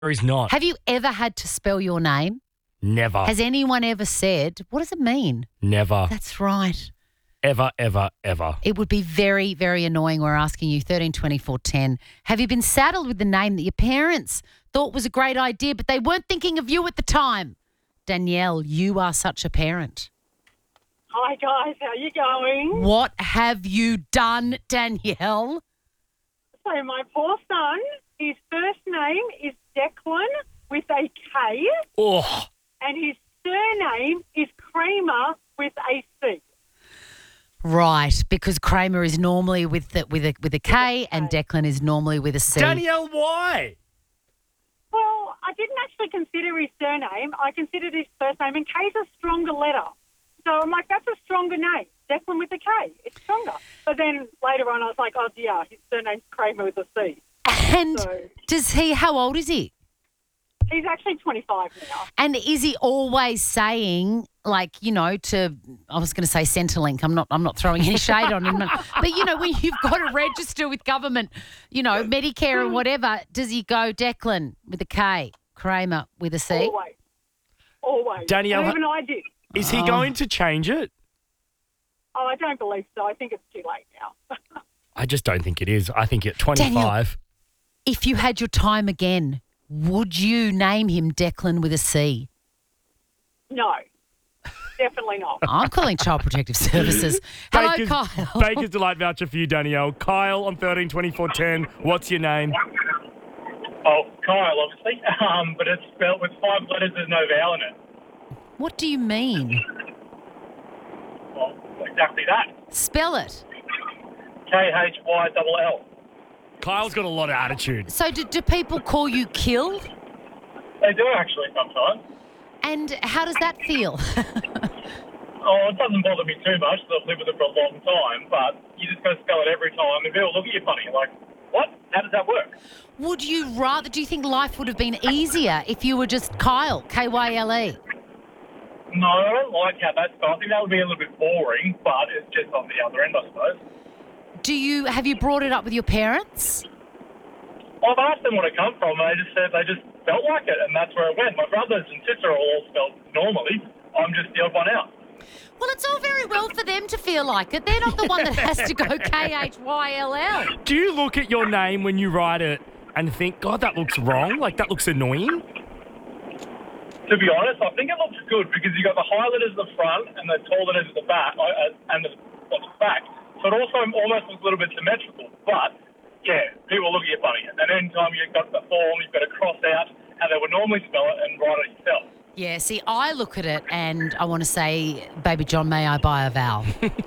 He's not. Have you ever had to spell your name? Never. Has anyone ever said, what does it mean? Never. That's right. Ever, ever, ever. It would be very, very annoying. We're asking you 13 24 10. Have you been saddled with the name that your parents thought was a great idea, but they weren't thinking of you at the time? Danielle, you are such a parent. Hi, guys. How you going? What have you done, Danielle? So my poor son, his first name is Declan with a K, Oh, and his surname is Kramer with a C. Right, because Kramer is normally with a K and Declan is normally with a C. Danielle, why? Well, I didn't actually consider his surname. I considered his first name, and K's a stronger letter. So I'm like, that's a stronger name. Declan with a K. It's stronger. But then later on, I was like, oh, dear, his surname's Kramer with a C. And So how old is he? he's actually 25 now. And is he always saying, like, I was going to say Centrelink. I'm not throwing any shade on him. But, when you've got to register with government, Medicare and whatever, does he go Declan with a K, Kramer with a C? Always. Danielle, And even I did. Is he going to change it? Oh, I don't believe so. I think it's too late now. I just don't think it is. I think at 25. Danielle. If you had your time again, would you name him Declan with a C? No, definitely not. I'm calling Child Protective Services. Hello, Kyle. Baker's Delight voucher for you, Danielle. Kyle on 13 24 10. What's your name? Oh, Kyle, obviously. But it's spelled with 5 letters. There's no vowel in it. What do you mean? Well, exactly that. Spell it. K-H-Y-L-L. Kyle's got a lot of attitude. So do people call you Kill? They do actually sometimes. And how does that feel? Oh, it doesn't bother me too much. I've lived with it for a long time, but you just got to spell it every time, and people look at you funny. Like, what? How does that work? Do you think life would have been easier if you were just Kyle, K-Y-L-E? No, I don't like how that's spelled. I think that would be a little bit boring, but it's just on the other end, I suppose. Have you brought it up with your parents? I've asked them where it come from, and they just said they just felt like it, and that's where it went. My brothers and sister are all spelled normally. I'm just the odd one out. Well, it's all very well for them to feel like it. They're not the one that has to go K-H-Y-L-L. Do you look at your name when you write it and think, God, that looks wrong? Like, that looks annoying? To be honest, I think it looks good because you got the high letters at the front and the tall letters at the back, and the back. So it also almost looks a little bit symmetrical. But, yeah, people look at you funny. And then anytime you've got the form, you've got to cross out how they would normally spell it and write it yourself. Yeah, see, I look at it and I want to say, Baby John, may I buy a vowel?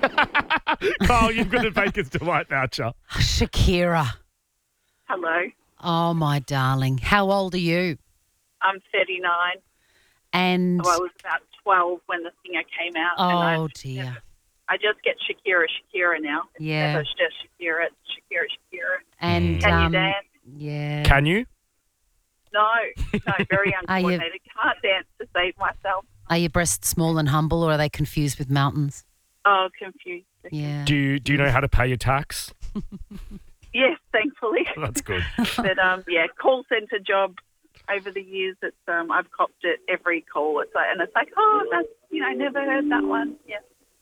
Kyle, you've got a Baker's Delight voucher. Shakira. Hello. Oh, my darling. How old are you? I'm 39. And So I was about 12 when the singer came out. oh, and dear. I just get Shakira now. It's Yeah. never just Shakira. It's Shakira. And Can you dance? yeah. Can you? No, very Are you- uncoordinated. Can't dance to save myself. Are your breasts small and humble, or are they confused with mountains? Oh, confused. Yeah. Do you know how to pay your tax? Yes, thankfully. That's good. But call centre job over the years. It's I've copped it every call. It's like, oh, that's never heard that one. Yeah.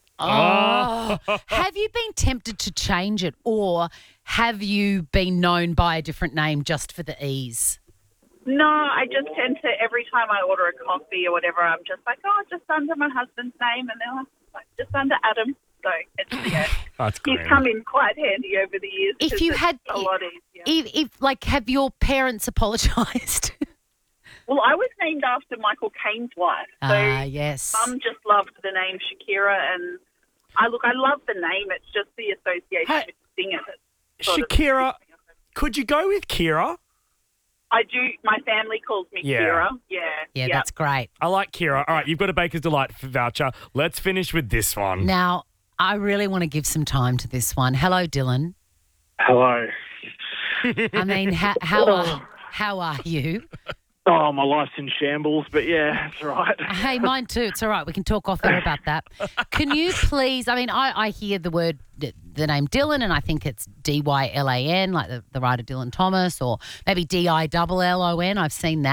Oh. Have you been tempted to change it, or have you been known by a different name just for the ease? No, I just tend to, every time I order a coffee or whatever, I'm just like, oh, just under my husband's name, and they're like, just under Adam. So it's, That's he's great. come in quite handy over the years. If 'cause you it's had, a lot easier. have your parents apologised? Well, I was named after Michael Caine's wife. So yes. Mum just loved the name Shakira, and I love the name. It's just the association Hey, with the singer. That sort of Shakira, puts me off it. could you go with Kira? I do. My family calls me Yeah. Kira. Yeah, that's great. I like Kira. All right, you've got a Baker's Delight voucher. Let's finish with this one. Now, I really want to give some time to this one. Hello, Dylan. Hello. I mean, how are you? Oh, my life's in shambles, but yeah, it's all right. Hey, mine too. It's all right. We can talk off air about that. Can you please, I mean, I hear the word the name Dylan, and I think it's Dylan, like the writer Dylan Thomas, or maybe Dillon. I've seen that.